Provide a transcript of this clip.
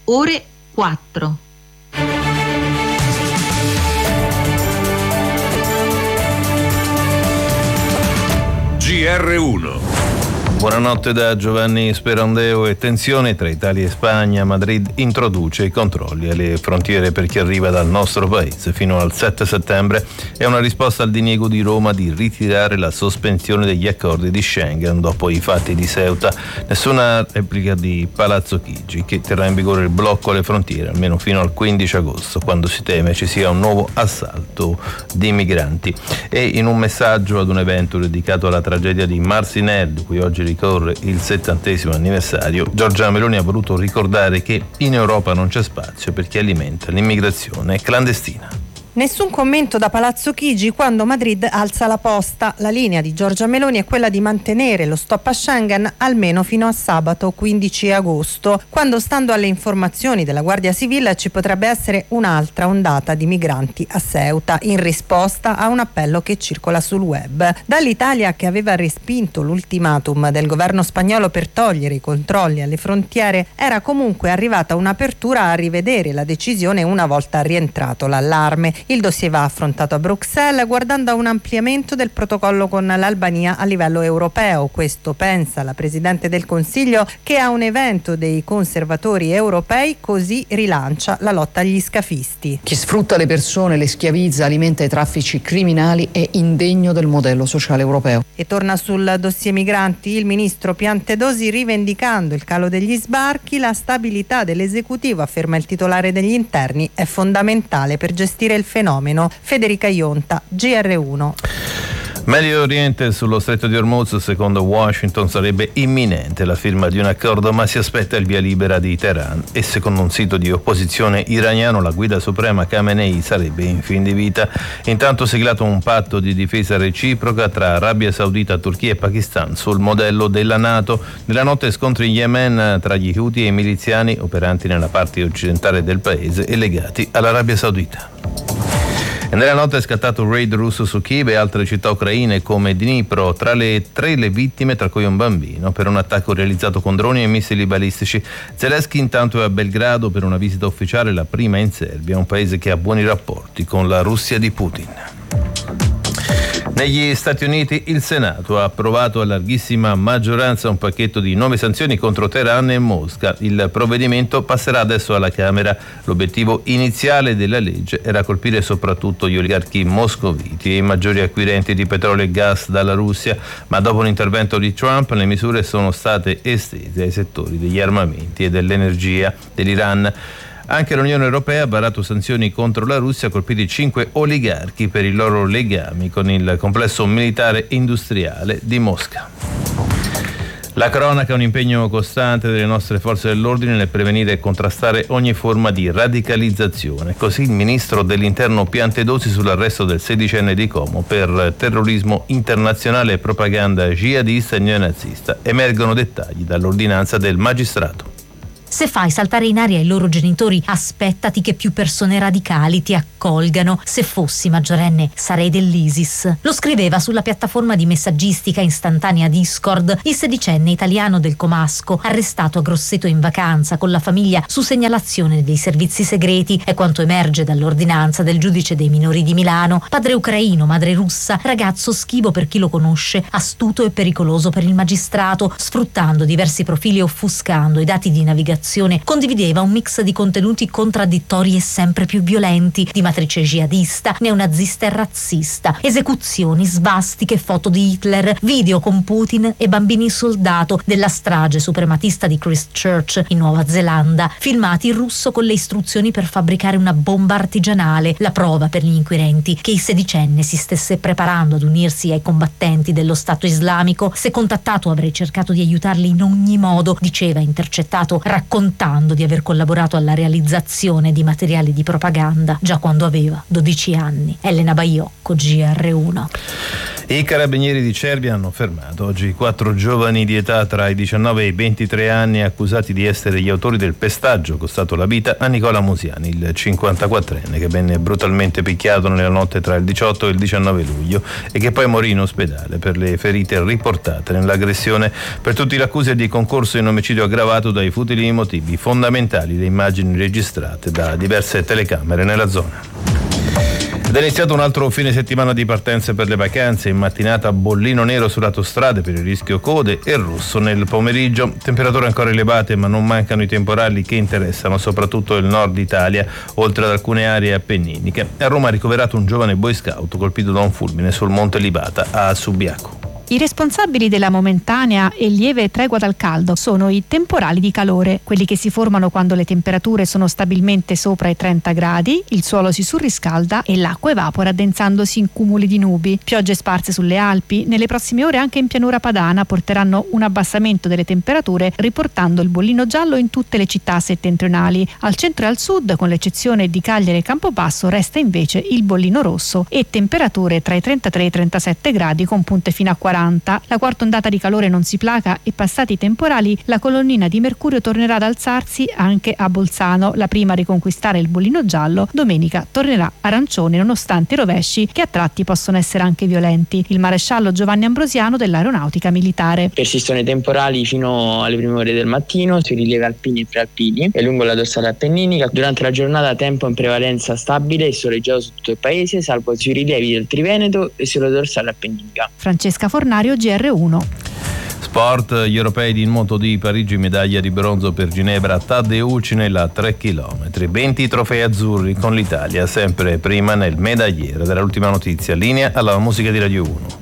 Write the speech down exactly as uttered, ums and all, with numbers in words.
ore quattro. G R uno. Buonanotte da Giovanni Sperandeo. E tensione tra Italia e Spagna. Madrid introduce i controlli alle frontiere per chi arriva dal nostro paese fino al sette settembre. È una risposta al diniego di Roma di ritirare la sospensione degli accordi di Schengen dopo i fatti di Ceuta. Nessuna replica di Palazzo Chigi, che terrà in vigore il blocco alle frontiere almeno fino al quindici agosto, quando si teme ci sia un nuovo assalto di migranti. E in un messaggio ad un evento dedicato alla tragedia di Marcinelle, di cui oggi ricorre il settantesimo anniversario, Giorgia Meloni ha voluto ricordare che in Europa non c'è spazio per chi alimenta l'immigrazione clandestina. Nessun commento da Palazzo Chigi quando Madrid alza la posta. La linea di Giorgia Meloni è quella di mantenere lo stop a Schengen almeno fino a sabato quindici agosto, quando, stando alle informazioni della Guardia Civile, ci potrebbe essere un'altra ondata di migranti a Ceuta, in risposta a un appello che circola sul web. Dall'Italia, che aveva respinto l'ultimatum del governo spagnolo per togliere i controlli alle frontiere, era comunque arrivata un'apertura a rivedere la decisione una volta rientrato l'allarme. Il dossier va affrontato a Bruxelles guardando a un ampliamento del protocollo con l'Albania a livello europeo. Questo pensa la Presidente del Consiglio, che a un evento dei conservatori europei così rilancia la lotta agli scafisti. Chi sfrutta le persone, le schiavizza, alimenta i traffici criminali è indegno del modello sociale europeo. E torna sul dossier migranti il ministro Piantedosi, rivendicando il calo degli sbarchi. La stabilità dell'esecutivo, afferma il titolare degli interni, è fondamentale per gestire il fenomeno. Federica Ionta, G R uno. Medio Oriente, sullo stretto di Hormuz, secondo Washington sarebbe imminente la firma di un accordo, ma si aspetta il via libera di Teheran, e secondo un sito di opposizione iraniano la guida suprema Khamenei sarebbe in fin di vita. Intanto siglato un patto di difesa reciproca tra Arabia Saudita, Turchia e Pakistan sul modello della NATO. Nella notte scontri in Yemen tra gli Houthi e i miliziani operanti nella parte occidentale del paese e legati all'Arabia Saudita. E nella notte è scattato un raid russo su Kiev e altre città ucraine come Dnipro, tra le tre le vittime, tra cui un bambino, per un attacco realizzato con droni e missili balistici. Zelensky intanto è a Belgrado per una visita ufficiale, la prima in Serbia, un paese che ha buoni rapporti con la Russia di Putin. Negli Stati Uniti il Senato ha approvato a larghissima maggioranza un pacchetto di nuove sanzioni contro Teheran e Mosca. Il provvedimento passerà adesso alla Camera. L'obiettivo iniziale della legge era colpire soprattutto gli oligarchi moscoviti e i maggiori acquirenti di petrolio e gas dalla Russia, ma dopo l'intervento di Trump le misure sono state estese ai settori degli armamenti e dell'energia dell'Iran. Anche l'Unione Europea ha varato sanzioni contro la Russia, colpiti cinque oligarchi per i loro legami con il complesso militare industriale di Mosca. La cronaca è un impegno costante delle nostre forze dell'ordine nel prevenire e contrastare ogni forma di radicalizzazione. Così il ministro dell'Interno Piantedosi sull'arresto del sedicenne di Como per terrorismo internazionale e propaganda jihadista e neonazista. Emergono dettagli dall'ordinanza del magistrato. Se fai saltare in aria i loro genitori, aspettati che più persone radicali ti accolgano. Se fossi maggiorenne, sarei dell'ISIS. Lo scriveva sulla piattaforma di messaggistica istantanea Discord il sedicenne italiano del Comasco, arrestato a Grosseto in vacanza con la famiglia su segnalazione dei servizi segreti. È quanto emerge dall'ordinanza del giudice dei minori di Milano. Padre ucraino, madre russa, ragazzo schivo per chi lo conosce, astuto e pericoloso per il magistrato, sfruttando diversi profili e offuscando i dati di navigazione. Condivideva un mix di contenuti contraddittori e sempre più violenti, di matrice jihadista, neonazista e razzista, esecuzioni, svastiche, foto di Hitler, video con Putin e bambini soldato della strage suprematista di Christchurch in Nuova Zelanda, filmati in russo con le istruzioni per fabbricare una bomba artigianale, la prova per gli inquirenti che il sedicenne si stesse preparando ad unirsi ai combattenti dello Stato Islamico. Se contattato avrei cercato di aiutarli in ogni modo, diceva intercettato, raccontando raccontando di aver collaborato alla realizzazione di materiali di propaganda già quando aveva dodici anni. Elena Baiocco, G R uno. I carabinieri di Cervia hanno fermato oggi quattro giovani di età tra i diciannove e i ventitré anni accusati di essere gli autori del pestaggio costato la vita a Nicola Musiani, il cinquantaquattrenne che venne brutalmente picchiato nella notte tra il diciotto e il diciannove luglio e che poi morì in ospedale per le ferite riportate nell'aggressione. Per tutti l'accusa è di concorso in omicidio aggravato dai futili motivi fondamentali le immagini registrate da diverse telecamere nella zona. Ed è iniziato un altro fine settimana di partenze per le vacanze. In mattinata bollino nero sulle autostrade per il rischio code e rosso nel pomeriggio. Temperature ancora elevate, ma non mancano i temporali che interessano soprattutto il nord Italia, oltre ad alcune aree appenniniche. A Roma ha ricoverato un giovane boy scout colpito da un fulmine sul Monte Libata a Subiaco. I responsabili della momentanea e lieve tregua dal caldo sono i temporali di calore, quelli che si formano quando le temperature sono stabilmente sopra i trenta gradi, il suolo si surriscalda e l'acqua evapora addensandosi in cumuli di nubi. Piogge sparse sulle Alpi, nelle prossime ore anche in pianura padana porteranno un abbassamento delle temperature, riportando il bollino giallo in tutte le città settentrionali. Al centro e al sud, con l'eccezione di Cagliari e Campobasso, resta invece il bollino rosso e temperature tra i trentatré e i trentasette gradi con punte fino a quaranta. La quarta ondata di calore non si placa e passati i temporali la colonnina di mercurio tornerà ad alzarsi anche a Bolzano. La prima a riconquistare il bollino giallo domenica tornerà arancione nonostante i rovesci che a tratti possono essere anche violenti. Il maresciallo Giovanni Ambrosiano dell'Aeronautica Militare. Persistono i temporali fino alle prime ore del mattino sui rilievi alpini e prealpini e lungo la dorsale appenninica. Durante la giornata tempo in prevalenza stabile e soleggiato su tutto il paese, salvo sui rilievi del Triveneto e sulla dorsale appenninica. Francesca Fornario, G R uno. Sport, gli europei di nuoto di Parigi, medaglia di bronzo per Ginevra, Taddeucci nella tre chilometri, venti trofei azzurri con l'Italia sempre prima nel medagliere. Dall'ultima notizia, linea alla musica di Radio uno.